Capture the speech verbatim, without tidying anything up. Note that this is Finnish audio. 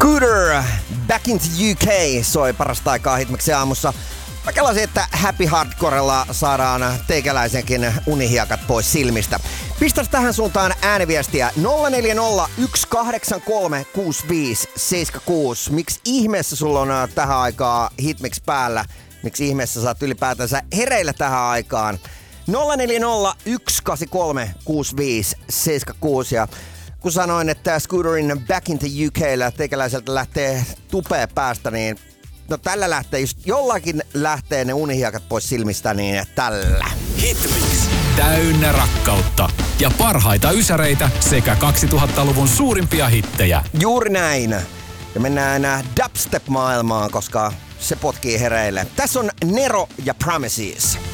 Scooter, Back into U K soi parasta aikaa Hitmixin aamussa. Mä kelasin, että Happy Hardcorella saadaan teikäläisenkin unihiakat pois silmistä. Pistäs tähän suuntaan ääniviestiä nolla neljä nolla yksi kahdeksan kolme kuusi viisi seitsemän kuusi. Miksi ihmeessä sulla on tähän aikaan Hitmix päällä? Miksi ihmeessä sä oot ylipäätänsä hereillä tähän aikaan? nolla neljä nolla yksi kahdeksan kolme kuusi viisi seitsemän kuusi. Ja kun sanoin, että Scooterin Back into U K:llä teikäläiseltä lähtee tupea päästä, niin no tällä lähtee, just jollakin lähtee ne unihiakat pois silmistä, niin tällä. Hitmix. Täynnä rakkautta ja parhaita ysäreitä sekä kaksituhattaluvun suurimpia hittejä. Juuri näin. Ja mennään dubstep-maailmaan, koska se potkii hereille. Tässä on Nero ja Promises.